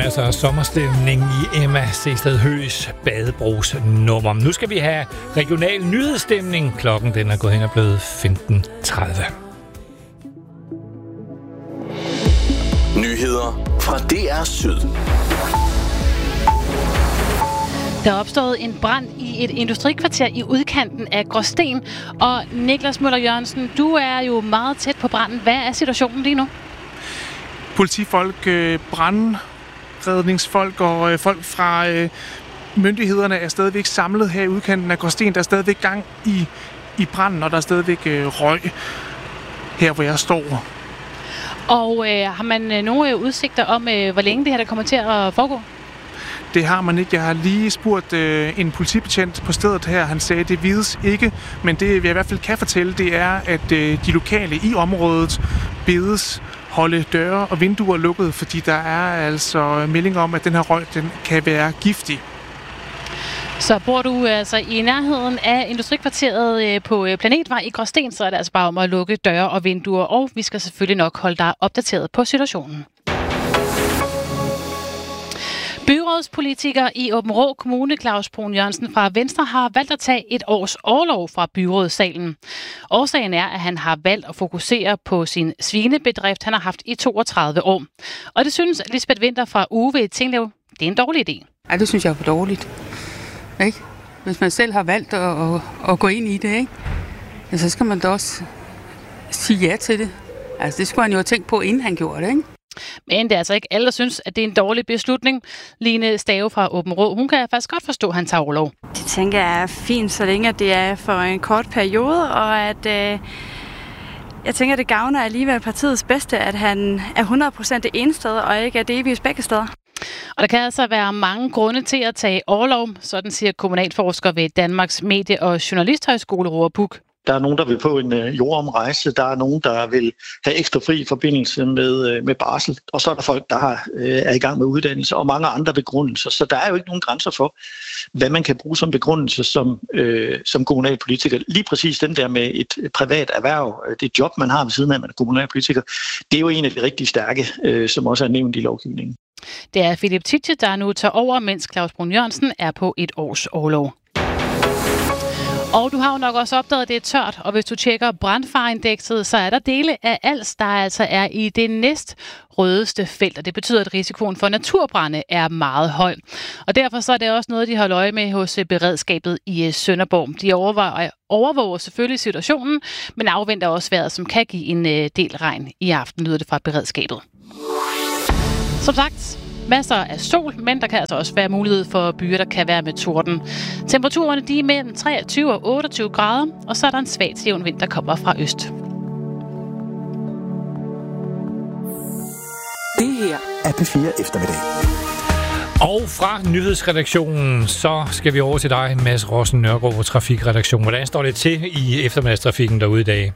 masser af sommerstemning i Emma Seested Høghs badebrugsnummer. Nu skal vi have regional nyhedsstemning. Klokken den er gået hen og blevet 15:30. Nyheder fra DR Syd. Der er opstået en brand i et industrikvarter i udkanten af Gråsten. Og Niklas Møller Jørgensen, du er jo meget tæt på branden. Hvad er situationen lige nu? Politifolk, brandredningsfolk og folk fra myndighederne er stadigvæk samlet her i udkanten af Gråsten. Der er stadigvæk gang i branden, og der er stadigvæk røg her, hvor jeg står. Og har man nogle udsigter om, hvor længe det her der kommer til at foregå? Det har man ikke. Jeg har lige spurgt en politibetjent på stedet her. Han sagde, at det vides ikke, men det jeg i hvert fald kan fortælle, det er, at de lokale i området bedes holde døre og vinduer lukket, fordi der er altså meldinger om, at den her røg den kan være giftig. Så bor du altså i nærheden af industrikvarteret på Planetvej i Gråsten, så er det altså bare om at lukke døre og vinduer, og vi skal selvfølgelig nok holde dig opdateret på situationen. Byrådspolitiker i Aabenraa Kommune, Claus Brun Jørgensen fra Venstre, har valgt at tage et års orlov fra byrådssalen. Årsagen er, at han har valgt at fokusere på sin svinebedrift, han har haft i 32 år. Og det synes Lisbeth Winther fra UV Tinglev, det er en dårlig idé. Ja, det synes jeg er for dårligt. Ikke? Hvis man selv har valgt at gå ind i det, ikke? Ja, så skal man da også sige ja til det. Altså, det skulle han jo have tænkt på, inden han gjorde det, ikke? Men det er altså ikke alle, der synes, at det er en dårlig beslutning. Line Stave fra Aabenraa, hun kan faktisk godt forstå, at han tager orlov. Det tænker jeg er fint, så længe det er for en kort periode, og at jeg tænker, det gavner alligevel partiets bedste, at han er 100% det ene sted, og ikke er delvis begge steder. Og der kan altså være mange grunde til at tage orlov, sådan siger kommunalforsker ved Danmarks Medie- og Journalisthøjskole, Roar Puk. Der er nogen, der vil på en jordomrejse. Der er nogen, der vil have ekstra fri i forbindelse med barsel. Og så er der folk, der er i gang med uddannelse og mange andre begrundelser. Så der er jo ikke nogen grænser for, hvad man kan bruge som begrundelse som kommunalpolitiker. Lige præcis den der med et privat erhverv, det job, man har ved siden af, man er kommunalpolitiker, det er jo en af de rigtig stærke, som også er nævnt i lovgivningen. Det er Philip Titje, der nu tager over, mens Claus Brun Jørgensen er på et års orlov. Og du har jo nok også opdaget, at det er tørt, og hvis du tjekker brandfareindekset, så er der dele af Als, der altså er i det næst rødeste felt, og det betyder, at risikoen for naturbrande er meget høj. Og derfor så er det også noget, de holder øje med hos beredskabet i Sønderborg. De overvåger selvfølgelig situationen, men afventer også vejret, som kan give en del regn i aften, lyder det fra beredskabet. Som sagt, masser af sol, men der kan altså også være mulighed for byer, der kan være med torden. Temperaturerne de er mellem 23 og 28 grader, og så er der en svag til jævn vind, der kommer fra øst. Det her er P4 Eftermiddag. Og fra nyhedsredaktionen, så skal vi over til dig, Mads Rossen Nørgaard på Trafikredaktionen. Hvordan står det til i eftermiddagstrafikken derude i dag?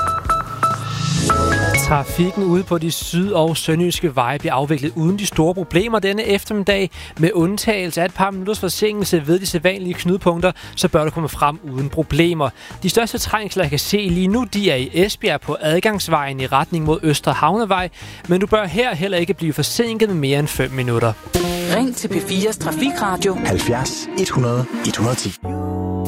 Trafikken ude på de syd- og sønderjyske veje bliver afviklet uden de store problemer denne eftermiddag. Med undtagelse af et par minutters forsinkelse ved de sædvanlige knudepunkter, så bør du komme frem uden problemer. De største trængsler, jeg kan se lige nu, de er i Esbjerg på adgangsvejen i retning mod Østre Havnevej. Men du bør her heller ikke blive forsinket med mere end 5 minutter. Ring til P4's Trafikradio 70 100 110.